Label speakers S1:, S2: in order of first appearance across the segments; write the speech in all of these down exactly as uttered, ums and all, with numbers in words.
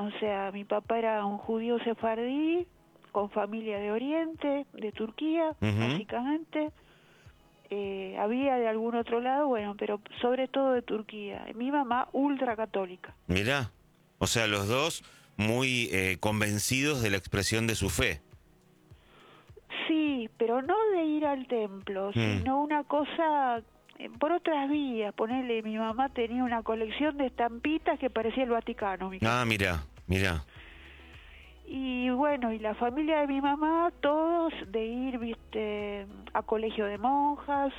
S1: O sea, mi papá era un judío sefardí, con familia de Oriente, de Turquía,
S2: Uh-huh.
S1: básicamente. Eh, había de algún otro lado, bueno, pero sobre todo de Turquía. Mi mamá ultracatólica.
S2: Mirá, o sea, los dos muy eh, convencidos de la expresión de su fe.
S1: Sí, pero no de ir al templo,
S2: Mm.
S1: sino una cosa eh, por otras vías. Ponele, mi mamá tenía una colección de estampitas que parecía el Vaticano. Mi
S2: Ah, mirá, mirá.
S1: Y bueno, y la familia de mi mamá, todos de ir, viste, a colegio de monjas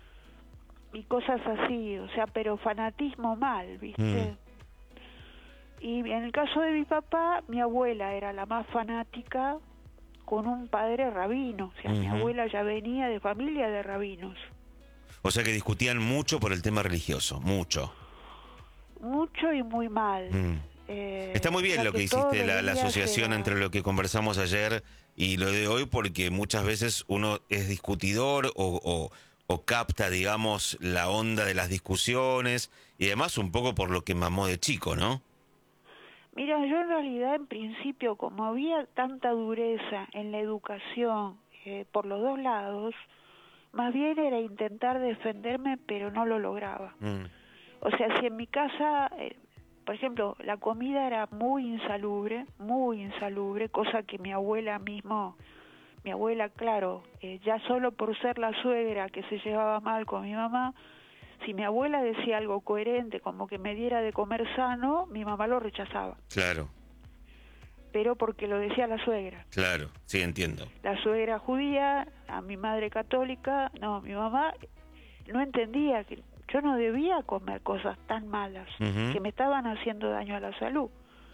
S1: y cosas así, o sea, pero fanatismo mal, viste.
S2: Mm.
S1: Y en el caso de mi papá, mi abuela era la más fanática, con un padre rabino, o sea, mi
S2: Ujú.
S1: abuela ya venía de familia de rabinos.
S2: O sea que discutían mucho por el tema religioso, mucho.
S1: Mucho y muy mal.
S2: Mm.
S1: Eh,
S2: Está muy
S1: o
S2: bien
S1: sea,
S2: lo que
S1: todos
S2: hiciste,
S1: los
S2: la, la
S1: días
S2: asociación
S1: era-
S2: entre lo que conversamos ayer y lo de hoy, porque muchas veces uno es discutidor o, o, o capta, digamos, la onda de las discusiones y además un poco por lo que mamó de chico, ¿no?
S1: Mira, yo en realidad en principio, como había tanta dureza en la educación eh, por los dos lados, más bien era intentar defenderme, pero no lo lograba.
S2: Mm.
S1: O sea, si en mi casa, eh, por ejemplo, la comida era muy insalubre, muy insalubre, cosa que mi abuela mismo, mi abuela, claro, eh, ya solo por ser la suegra que se llevaba mal con mi mamá, si mi abuela decía algo coherente, como que me diera de comer sano, mi mamá lo rechazaba.
S2: Claro,
S1: Pero porque lo decía la suegra.
S2: claro, sí, entiendo.
S1: La suegra judía, a mi madre católica, no, mi mamá no entendía que yo no debía comer cosas tan malas,
S2: Ujú.
S1: que me estaban haciendo daño a la salud.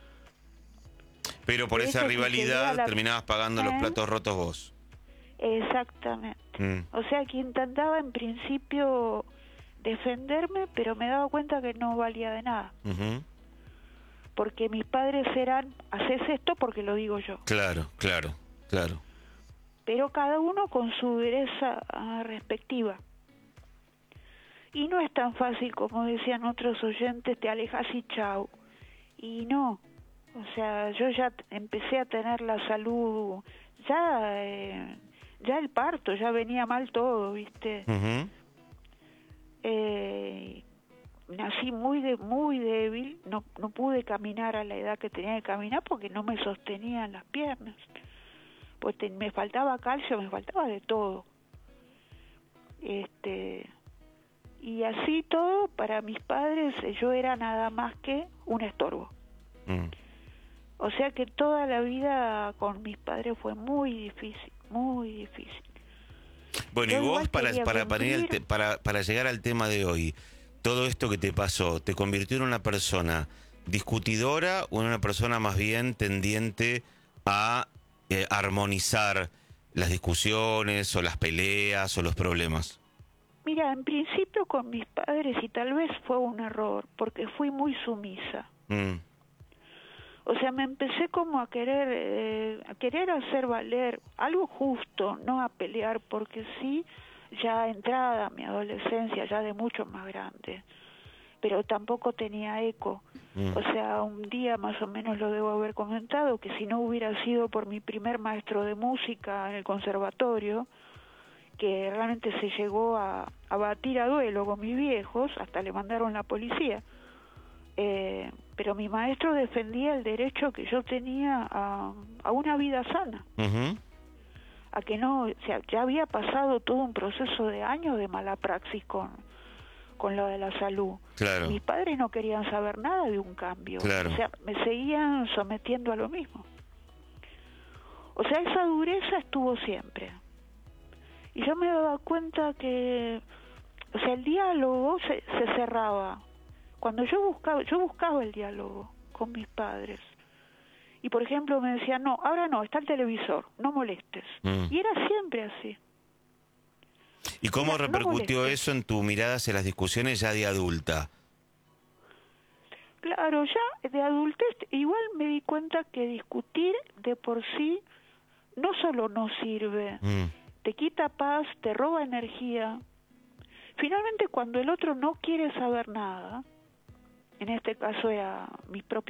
S2: Pero por
S1: De
S2: esa
S1: hecho, si llegué
S2: rivalidad
S1: a la-
S2: terminabas pagando los
S1: ¿Eh?
S2: platos rotos vos.
S1: Exactamente.
S2: Mm.
S1: O sea, que intentaba en principio defenderme, pero me daba cuenta que no valía de nada.
S2: Ujú.
S1: Porque mis padres eran, haces esto porque lo digo yo.
S2: Claro, claro, claro.
S1: Pero cada uno con su dureza ah, respectiva. Y no es tan fácil, como decían otros oyentes, te alejas y chau. Y no, o sea, yo ya t- empecé a tener la salud, ya, eh, ya el parto, ya venía mal todo, ¿viste?
S2: Ujú.
S1: Eh, nací muy de, muy débil, no, no pude caminar a la edad que tenía que caminar porque no me sostenían las piernas. Pues te- me faltaba calcio, me faltaba de todo. Este... Y así todo, para mis padres, eh, yo era nada más que un estorbo.
S2: Mm.
S1: O sea que toda la vida con mis padres fue muy difícil, muy difícil.
S2: Bueno,
S1: Yo
S2: y vos
S1: igual
S2: para,
S1: quería
S2: para, para, ir al
S1: cumplir-
S2: te- para, para llegar al tema de hoy, todo esto que te pasó, ¿te convirtió en una persona discutidora o en una persona más bien tendiente a eh, armonizar las discusiones o las peleas o los problemas?
S1: Mira, en principio con mis padres, y tal vez fue un error, porque fui muy sumisa.
S2: Mm.
S1: O sea, me empecé como a querer, eh, a querer hacer valer algo justo, no a pelear, porque sí, ya entrada mi adolescencia, ya de mucho más grande, pero tampoco tenía eco.
S2: Mm.
S1: O sea, un día más o menos lo debo haber comentado, que si no hubiera sido por mi primer maestro de música en el conservatorio, que realmente se llegó a, a batir a duelo con mis viejos, hasta le mandaron la policía, eh, pero mi maestro defendía el derecho que yo tenía a, a una vida sana,
S2: Ujú.
S1: a que no, o sea, ya había pasado todo un proceso de años de mala praxis con, con lo de la salud.
S2: Claro.
S1: Mis padres no querían saber nada de un cambio,
S2: Claro.
S1: o sea, me seguían sometiendo a lo mismo. O sea, esa dureza estuvo siempre. Y yo me daba cuenta que, o sea, el diálogo se, se cerraba. Cuando yo buscaba, yo buscaba el diálogo con mis padres. Y por ejemplo me decían, no, ahora no, está el televisor, no molestes.
S2: Mm.
S1: Y era siempre así.
S2: ¿Y cómo
S1: Mira, no
S2: repercutió
S1: molestes.
S2: eso en tu mirada hacia las discusiones ya de adulta?
S1: Claro, ya de adultez igual me di cuenta que discutir de por sí no solo no sirve,
S2: Mm.
S1: te quita paz, te roba energía. Finalmente, cuando el otro no quiere saber nada, en este caso era mi propio